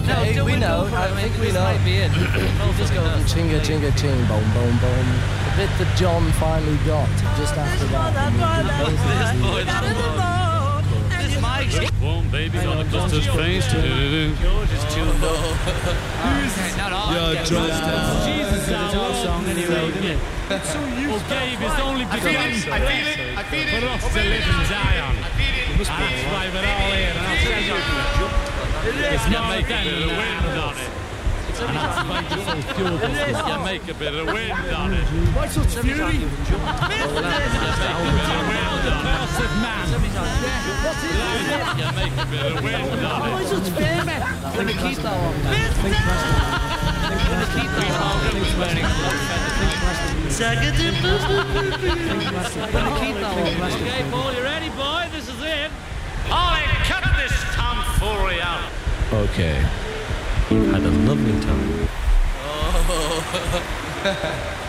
Okay, we know. I think we know. We'll just go and chinga chinga ching, boom boom boom. The bit that John finally got just after that. One baby gonna bust his face. George is too low. Yeah, John. Jesus, it's our song anyway, isn't it? It's so useful. Well, Gabe, it's only begun for us to live and die on. That's why we're all here, and I'll tell you, it's not a bit of wind on it. And that's why you fuel you make a bit of wind on it. Why such fury? You make a bit of wind on it. You make a bit of wind on it. Why such fury? Let me keep that one. Okay, Paul, you ready, boy? This is it. Ollie, cut this tomfoolery out. Okay. You've had a lovely time. Oh.